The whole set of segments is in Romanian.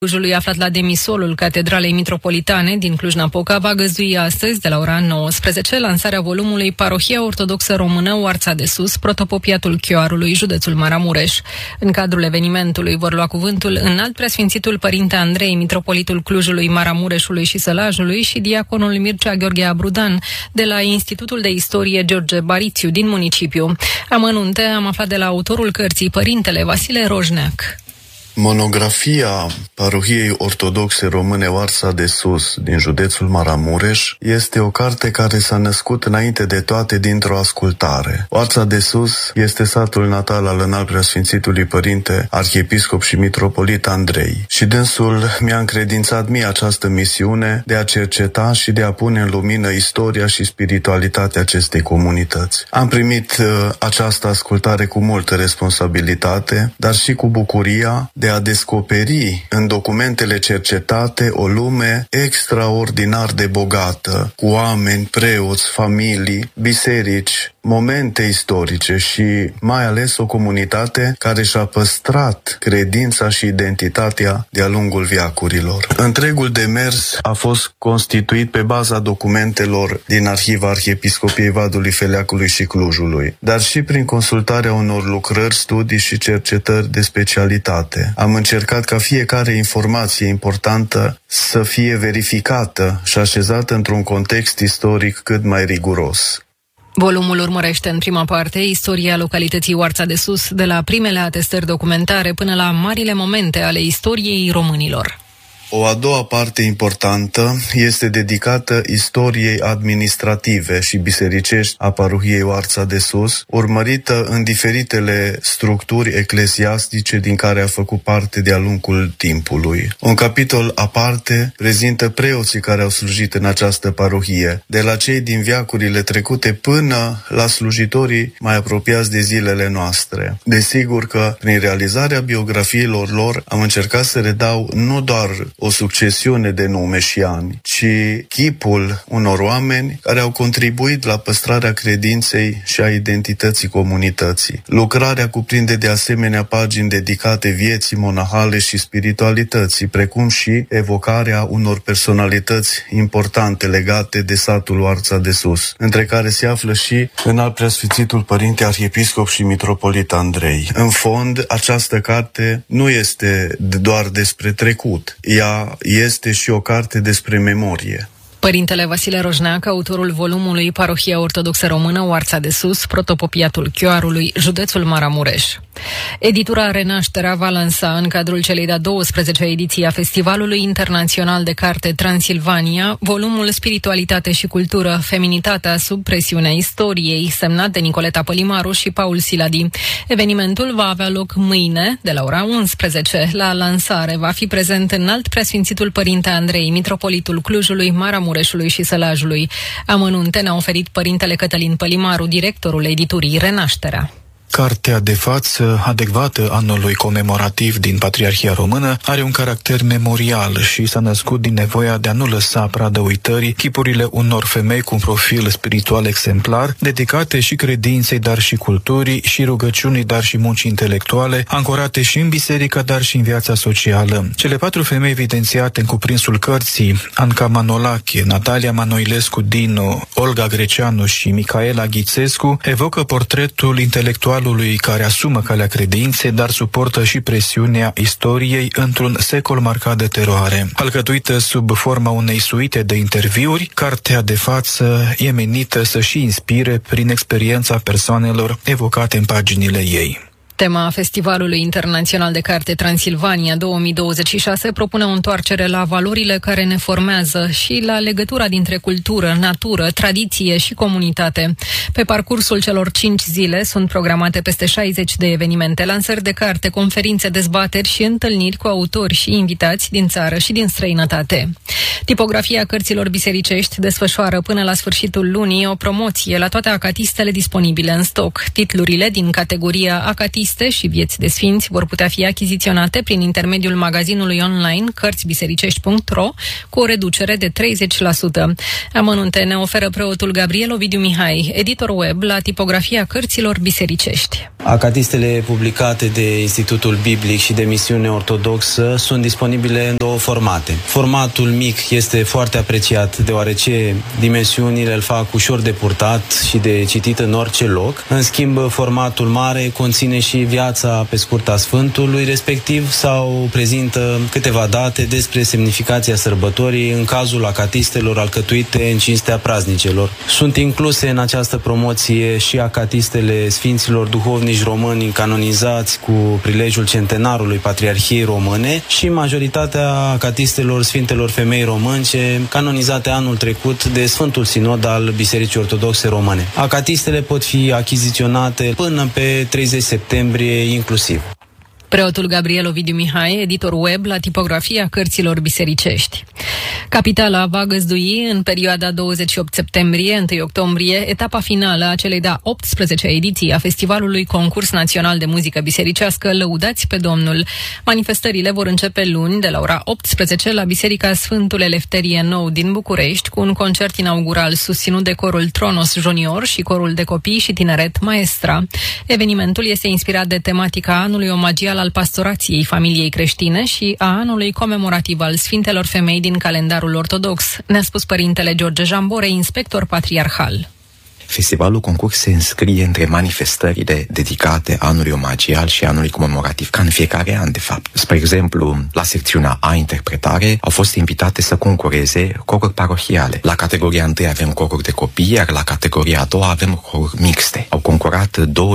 Clujului, aflat la demisolul Catedralei Mitropolitane din Cluj-Napoca, va găzdui astăzi, de la ora 19, lansarea volumului Parohia Ortodoxă Română Oarța de Sus, Protopopiatul Chioarului, județul Maramureș. În cadrul evenimentului vor lua cuvântul Înalt Preasfințitul Părinte Andrei, Mitropolitul Clujului, Maramureșului și Sălajului și diaconul Mircea Gheorghe Abrudan, de la Institutul de Istorie George Barițiu din municipiu. Amănunte am aflat de la autorul cărții, Părintele Vasile Rojneac. Monografia Parohiei Ortodoxe Române Oarța de Sus din județul Maramureș este o carte care s-a născut înainte de toate dintr-o ascultare. Oarța de Sus este satul natal al Înalt Preasfințitului Părinte Arhiepiscop și Mitropolit Andrei și dânsul mi-a încredințat mie această misiune de a cerceta și de a pune în lumină istoria și spiritualitatea acestei comunități. Am primit această ascultare cu multă responsabilitate, dar și cu bucuria de a descoperi în documentele cercetate o lume extraordinar de bogată, cu oameni, preoți, familii, biserici, momente istorice și mai ales o comunitate care și-a păstrat credința și identitatea de-a lungul veacurilor. Întregul demers a fost constituit pe baza documentelor din Arhiva Arhiepiscopiei Vadului, Feleacului și Clujului, dar și prin consultarea unor lucrări, studii și cercetări de specialitate. Am încercat ca fiecare informație importantă să fie verificată și așezată într-un context istoric cât mai riguros. Volumul urmărește în prima parte istoria localității Oarța de Sus, de la primele atestări documentare până la marile momente ale istoriei românilor. O a doua parte importantă este dedicată istoriei administrative și bisericești a Parohiei Oarța de Sus, urmărită în diferitele structuri eclesiastice din care a făcut parte de-a lungul timpului. Un capitol aparte prezintă preoții care au slujit în această parohie, de la cei din veacurile trecute până la slujitorii mai apropiați de zilele noastre. Desigur că prin realizarea biografiilor lor am încercat să redau nu doar o succesiune de nume și ani, ci chipul unor oameni care au contribuit la păstrarea credinței și a identității comunității. Lucrarea cuprinde de asemenea pagini dedicate vieții monahale și spiritualității, precum și evocarea unor personalități importante legate de satul Oarța de Sus, între care se află și Înalt Preasfințitul Părinte Arhiepiscop și Mitropolit Andrei. În fond, această carte nu este doar despre trecut, ea este și o carte despre memorie. Părintele Vasile Rojneac, autorul volumului Parohia Ortodoxă Română Oarța de Sus, Protopopiatul Chioarului, județul Maramureș. Editura Renașterea va lansa în cadrul celei de-a 12-a ediții a Festivalului Internațional de Carte Transilvania volumul Spiritualitate și Cultură, Feminitatea sub presiunea istoriei, semnat de Nicoleta Pălimaru și Paul Siladi. Evenimentul va avea loc mâine, de la ora 11. La lansare va fi prezent Înalt Preasfințitul Părinte Andrei, Mitropolitul Clujului, Maramureșului și Sălajului. Amănunte ne-a oferit Părintele Cătălin Pălimaru, directorul editurii Renașterea. Cartea de față, adecvată anului comemorativ din Patriarhia Română, are un caracter memorial și s-a născut din nevoia de a nu lăsa pradă uitării chipurile unor femei cu un profil spiritual exemplar, dedicate și credinței, dar și culturii, și rugăciunii, dar și muncii intelectuale, ancorate și în biserică, dar și în viața socială. Cele 4 femei evidențiate în cuprinsul cărții, Anca Manolache, Natalia Manoilescu Dinu, Olga Greceanu și Micaela Ghițescu, evocă portretul intelectual care asumă calea credinței, dar suportă și presiunea istoriei într-un secol marcat de teroare. Alcătuită sub forma unei suite de interviuri, cartea de față e menită să și inspire prin experiența persoanelor evocate în paginile ei. Tema Festivalului Internațional de Carte Transilvania 2026 propune o întoarcere la valorile care ne formează și la legătura dintre cultură, natură, tradiție și comunitate. Pe parcursul celor 5 zile sunt programate peste 60 de evenimente, lansări de carte, conferințe, dezbateri și întâlniri cu autori și invitați din țară și din străinătate. Tipografia Cărților Bisericești desfășoară până la sfârșitul lunii o promoție la toate acatistele disponibile în stoc. Titlurile din categoria Acatiste și Vieți de Sfinți vor putea fi achiziționate prin intermediul magazinului online cărțibisericești.ro cu o reducere de 30%. Amănunte ne oferă preotul Gabriel Ovidiu Mihai, editor web la Tipografia Cărților Bisericești. Acatistele publicate de Institutul Biblic și de Misiune Ortodoxă sunt disponibile în două formate. Formatul mic este foarte apreciat deoarece dimensiunile îl fac ușor de purtat și de citit în orice loc. În schimb, formatul mare conține și viața pe scurt a Sfântului respectiv sau prezintă câteva date despre semnificația sărbătorii în cazul acatistelor alcătuite în cinstea praznicelor. Sunt incluse în această promoție și acatistele Sfinților Duhovnici Români canonizați cu prilejul centenarului Patriarhiei Române și majoritatea acatistelor Sfintelor Femei Românce canonizate anul trecut de Sfântul Sinod al Bisericii Ortodoxe Române. Acatistele pot fi achiziționate până pe 30 septembrie inclusiv. Preotul Gabriel Ovidiu Mihai, editor web la Tipografia Cărților Bisericești. Capitala va găzdui în perioada 28 septembrie-1 octombrie etapa finală a celei de-a 18-a ediții a Festivalului Concurs Național de Muzică Bisericească Lăudați pe Domnul. Manifestările vor începe luni de la ora 18 la Biserica Sfântul Elefterie Nou din București cu un concert inaugural susținut de corul Tronos Junior și corul de copii și tineret Maestra. Evenimentul este inspirat de tematica anului omagial al pastorației familiei creștine și a anului comemorativ al Sfintelor Femei din calendarul ortodox, ne-a spus părintele George Jambore, inspector patriarhal. Festivalul concurs se înscrie între manifestările dedicate anului omagial și anului comemorativ, ca în fiecare an, de fapt. Spre exemplu, la secțiunea A, interpretare, au fost invitate să concureze coruri parohiale. La categoria 1 avem coruri de copii, iar la categoria a doua avem coruri mixte. Au concurat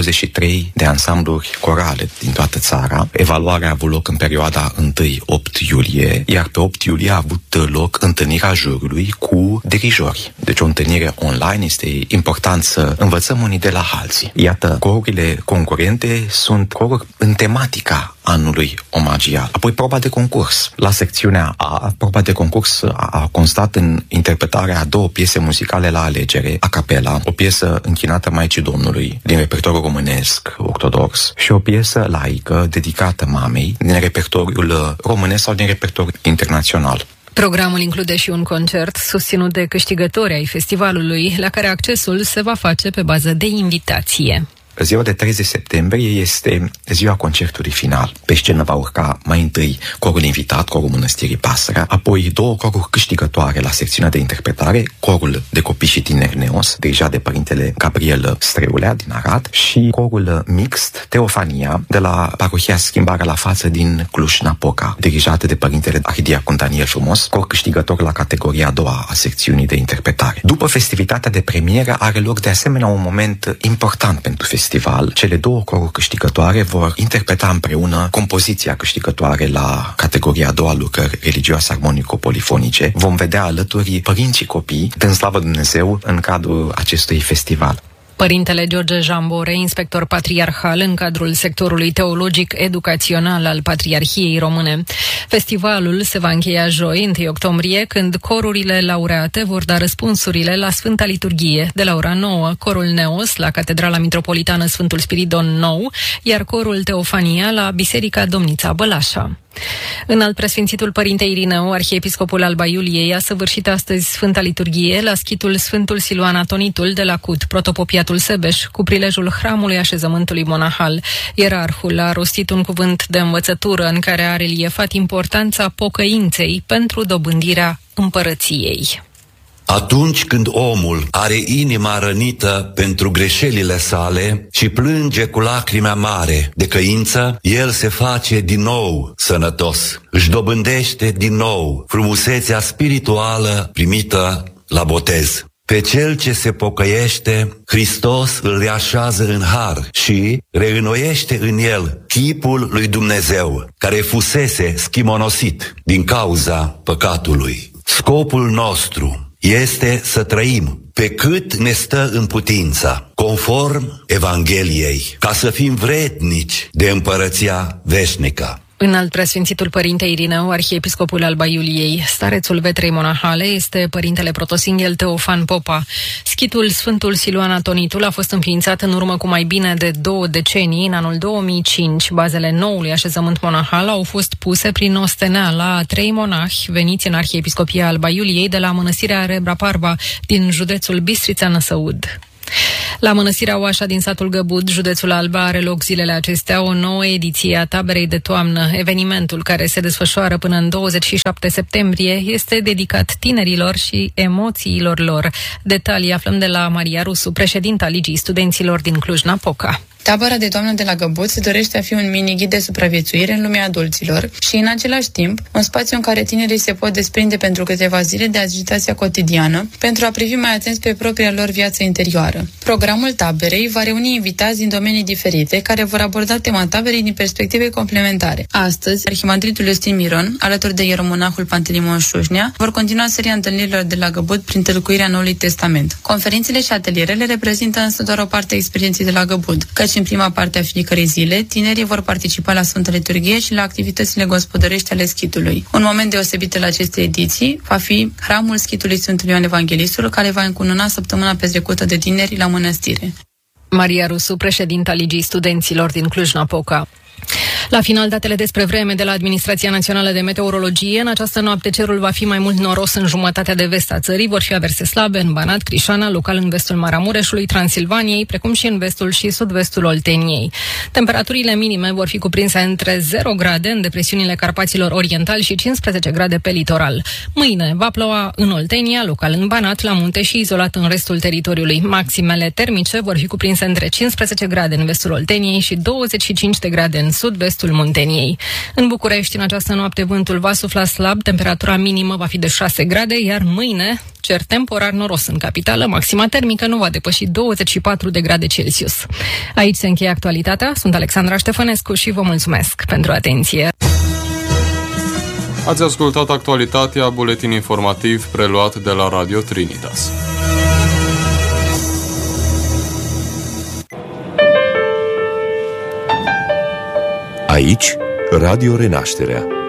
23 de ansambluri corale din toată țara. Evaluarea a avut loc în perioada 1-8 iulie, iar pe 8 iulie a avut loc întâlnirea jurului cu dirijori. Deci o întâlnire online, este important să învățăm unii de la alții. Iată, corurile concurente sunt coruri în tematica anului omagial. Apoi proba de concurs. La secțiunea A, proba de concurs a constat în interpretarea a două piese muzicale la alegere, a capela, o piesă închinată Maicii Domnului din repertoriul românesc ortodox și o piesă laică dedicată mamei din repertoriul românesc sau din repertoriul internațional. Programul include și un concert susținut de câștigători ai festivalului, la care accesul se va face pe bază de invitație. Ziua de 30 septembrie este ziua concertului final. Pe scenă va urca mai întâi corul invitat, corul Mănăstirii Pasărea, apoi două coruri câștigătoare la secțiunea de interpretare, corul de copii și tineri Neos, dirijat de părintele Gabriel Streulea din Arad, și corul mixt Teofania de la parohia Schimbarea la Față din Cluj-Napoca, dirijat de părintele arhidiacon Daniel Frumos, cor câștigător la categoria a doua a secțiunii de interpretare. După festivitatea de premieră are loc de asemenea un moment important pentru festival. Cele două coruri câștigătoare vor interpreta împreună compoziția câștigătoare la categoria a doua, lucrări religioase armonico-polifonice. Vom vedea alături părinți și copii, dând slavă Dumnezeu în cadrul acestui festival. Părintele George Jambore, inspector patriarhal în cadrul sectorului teologic educațional al Patriarhiei Române. Festivalul se va încheia joi, 1 octombrie, când corurile laureate vor da răspunsurile la Sfânta Liturghie. De la ora 9, corul Neos la Catedrala Mitropolitană Sfântul Spiridon Nou, iar corul Teofania la Biserica Domnița Bălașa. Înalt preasfințitul Părinte Irineu, arhiepiscopul Alba Iuliei, a săvârșit astăzi Sfânta Liturghie la schitul Sfântul Siluan Atonitul de la Cut, protopopiatul Sebeș, cu prilejul hramului așezământului monahal. Ierarhul a rostit un cuvânt de învățătură în care a reliefat importanța pocăinței pentru dobândirea împărăției. Atunci când omul are inima rănită pentru greșelile sale și plânge cu lacrimi amare de căință, el se face din nou sănătos, își dobândește din nou frumusețea spirituală primită la botez. Pe cel ce se pocăiește, Hristos îl reașează în har și reînnoiește în el chipul lui Dumnezeu, care fusese schimonosit din cauza păcatului. Scopul nostru este să trăim pe cât ne stă în putință, conform Evangheliei, ca să fim vrednici de împărăția veșnică. Înalt Preasfințitul Părinte Irineu, arhiepiscopul Alba Iuliei, starețul Vetrei Monahale, este părintele protosinghel Teofan Popa. Schitul Sfântul Siluan Atonitul a fost înființat în urmă cu mai bine de 2 decenii, în anul 2005. Bazele noului așezământ monahal au fost puse prin osteneală a 3 monahi veniți în arhiepiscopia Alba Iuliei de la mănăstirea Rebra-Parva din județul Bistrița-Năsăud. La mănăstirea Oașa din satul Găbud, județul Alba, are loc zilele acestea o nouă ediție a taberei de toamnă. Evenimentul, care se desfășoară până în 27 septembrie, este dedicat tinerilor și emoțiilor lor. Detalii aflăm de la Maria Rusu, președinta Ligii Studenților din Cluj-Napoca. Tabăra de toamnă de la Găbud se dorește a fi un mini-ghid de supraviețuire în lumea adulților și, în același timp, un spațiu în care tinerii se pot desprinde pentru câteva zile de agitația cotidiană, pentru a privi mai atent pe propria lor viață interioară. Programul taberei va reuni invitați din domenii diferite, care vor aborda tema taberei din perspective complementare. Astăzi, arhimandritul Iustin Miron, alături de ieromonahul Pantelimon Șușnea, vor continua seria întâlnirilor de la Găbud prin tălcuirea Noului Testament. Conferințele și atelierele reprezintă însă doar o parte a experienței de la Găbud, căci în prima parte a fiecărei zile, tinerii vor participa la Sfânta Liturghie și la activitățile gospodărești ale schitului. Un moment deosebit la aceste ediții va fi hramul schitului Sfântului Ioan Evanghelistul, care va încununa săptămâna petrecută de tineri la mănăstire. Maria Rusu, președinta Ligii Studenților din Cluj-Napoca. La final, datele despre vreme de la Administrația Națională de Meteorologie. În această noapte cerul va fi mai mult noros în jumătatea de vest a țării. Vor fi averse slabe în Banat, Crișana, local în vestul Maramureșului, Transilvaniei, precum și în vestul și sud-vestul Olteniei. Temperaturile minime vor fi cuprinse între 0 grade în depresiunile Carpaților Orientali și 15 grade pe litoral. Mâine va ploua în Oltenia, local în Banat, la munte și izolat în restul teritoriului. Maximele termice vor fi cuprinse între 15 grade în vestul Olteniei și 25 de grade în sud-vestul Munteniei. În București, în această noapte, vântul va sufla slab, temperatura minimă va fi de 6 grade, iar mâine, cer temporar noros în capitală, maxima termică nu va depăși 24 de grade Celsius. Aici se încheie actualitatea. Sunt Alexandra Ștefănescu și vă mulțumesc pentru atenție. Ați ascultat actualitatea, buletin informativ preluat de la Radio Trinitas. Aici, Radio Renașterea.